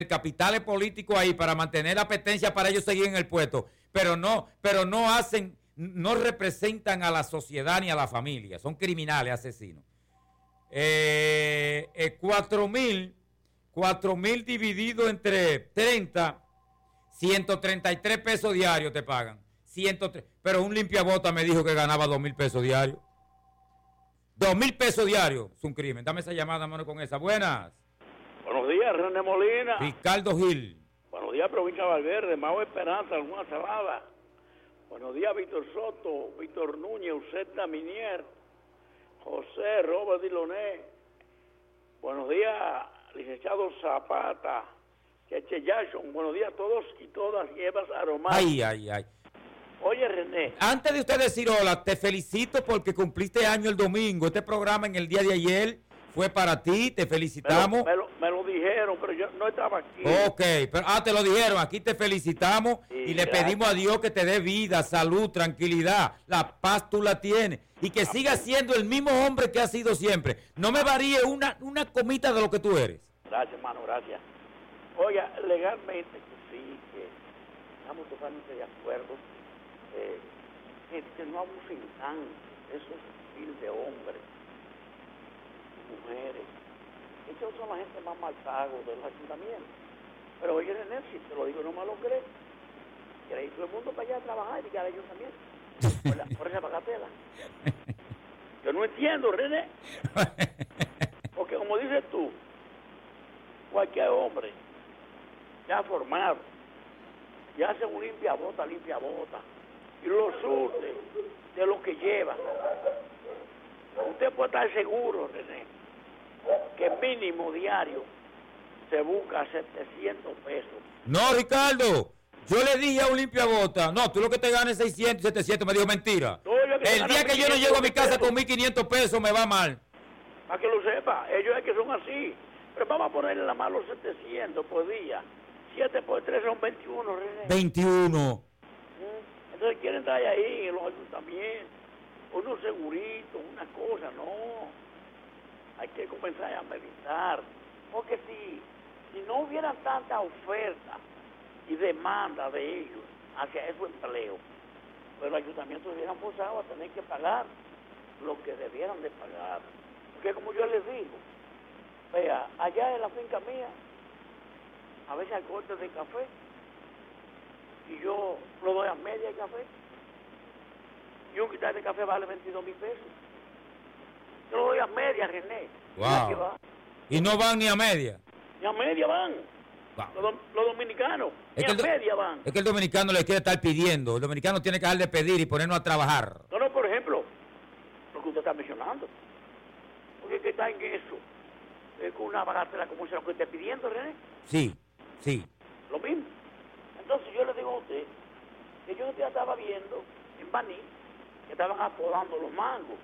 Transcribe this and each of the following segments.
capitales políticos ahí para mantener la apetencia para ellos seguir en el puesto, pero no hacen, no representan a la sociedad ni a la familia, son criminales, asesinos. 4,000 dividido entre 30, 133 pesos diarios te pagan. 103, pero un limpiabota me dijo que ganaba 2,000 pesos diarios. 2,000 pesos diarios es un crimen. Dame esa llamada, mano, con esa. Buenas. Buenos días, René Molina. Ricardo Gil. Buenos días, Provincia de Valverde. Mau Esperanza, alguna salada. Buenos días, Víctor Soto, Víctor Núñez, Uceta Minier, José, Robert Diloné. Buenos días, licenciado Zapata, Cheche Jackson. Buenos días a todos y todas, Evas Aromáticas. Ay. Oye, René. Antes de usted decir hola, te felicito porque cumpliste año el domingo. Este programa en el día de ayer fue para ti, te felicitamos. Me lo dijeron, pero yo no estaba aquí. Ok, pero te lo dijeron, aquí te felicitamos y le pedimos a Dios que te dé vida, salud, tranquilidad, la paz tú la tienes y que sigas siendo el mismo hombre que has sido siempre. No me varíe una comita de lo que tú eres. Gracias, hermano, gracias. Oiga, legalmente, sí, que estamos totalmente de acuerdo. Que no abusen tanto esos perfiles de hombres, mujeres. Ellos son la gente más mal pago del ayuntamiento. Pero oye, René, si te lo digo, no me lo crees. ¿Queréis todo el mundo para allá a trabajar y que al ayuntamiento? Por esa bagatela. Yo no entiendo, René. Porque como dices tú, cualquier hombre ya formado, ya hace un limpia bota, y lo surte de lo que lleva. Usted puede estar seguro, René, que mínimo diario se busca 700 pesos. No, Ricardo, yo le dije a un limpiabota, no, tú lo que te ganes 600, 700, me dijo mentira. El día que yo no llego a mi casa con 1,500 pesos me va mal. Para que lo sepa, ellos es que son así. Pero vamos a ponerle la mano los 700 por día. 7 por 3 son 21, René. 21. Entonces quieren traer ahí en los ayuntamientos unos seguritos, una cosa, no. Hay que comenzar a meditar. Porque si no hubiera tanta oferta y demanda de ellos hacia esos empleos, pues los ayuntamientos hubieran forzado a tener que pagar lo que debieran de pagar. Porque como yo les digo, vea, allá en la finca mía, a veces hay cortes de café, y yo lo doy a media el café, y un quitar de café vale 22,000 pesos. Yo lo doy a media, René. Wow. Y no van ni a media. Ni a media van. Wow. Los dominicanos, ni a media van. Es que el dominicano le quiere estar pidiendo. El dominicano tiene que dejar de pedir y ponernos a trabajar. No, por ejemplo, lo que usted está mencionando. Porque es que está en eso. Con una bagatela como esa lo que esté pidiendo, René. Sí. Lo mismo. Entonces yo le digo a usted que yo estaba viendo en Baní que estaban apodando los mangos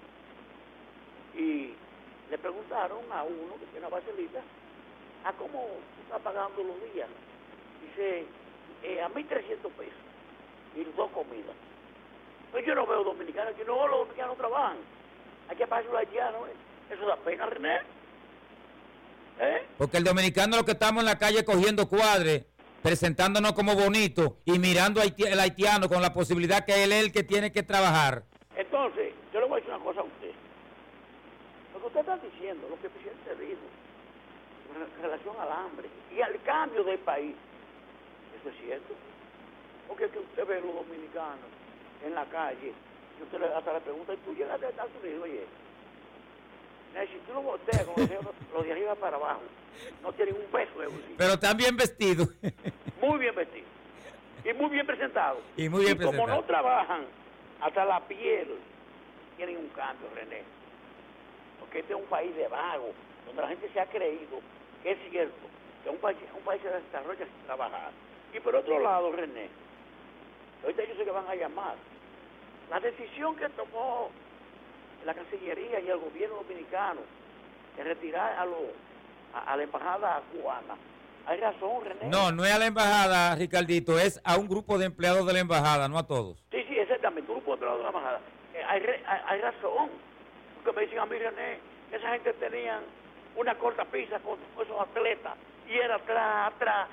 y le preguntaron a uno que tiene una parcelita a cómo está pagando los días. Dice, a 1,300 pesos y 2 comidas. Pues yo no veo dominicanos, que no, los dominicanos trabajan. Hay que pagar los haitianos, eso da pena, René. Porque el dominicano lo que estamos en la calle cogiendo cuadres, presentándonos como bonitos y mirando el haitiano con la posibilidad que él es el que tiene que trabajar. Entonces, yo le voy a decir una cosa a usted. Lo que usted está diciendo, lo que el presidente dijo, en relación al hambre y al cambio del país, eso es cierto. Porque es que usted ve a los dominicanos en la calle y usted hasta le pregunta, ¿y tú llegaste a Estados Unidos? Oye, si tú lo volteas con los de arriba para abajo, no tienen un peso de bolsillo. Pero están bien vestidos. Muy bien vestidos. Y muy bien presentados. Y como no trabajan, hasta la piel tienen un cambio, René. Porque este es un país de vagos, donde la gente se ha creído que es cierto, que un país se desarrolla sin trabajar. Y por otro lado, René, ahorita yo sé que van a llamar. La decisión que tomó la Cancillería y el gobierno dominicano de retirar a la embajada cubana. Hay razón, René. No es a la embajada, Ricardito, es a un grupo de empleados de la embajada, no a todos. Sí, exactamente, un grupo de empleados de la embajada. Hay razón, porque me dicen a mí, René, que esa gente tenían una corta pista con esos atletas y era atrás,